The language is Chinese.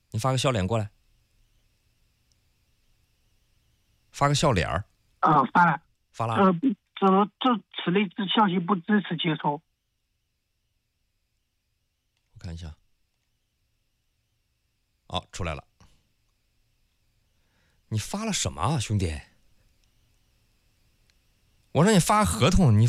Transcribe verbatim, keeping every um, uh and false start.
你发个笑脸过来，发个笑脸儿。 啊，发了。 发了。 呃，这这此类之消息不支持接收。 我看一下。哦，出来了。你发了什么啊，兄弟？我让你发合同，你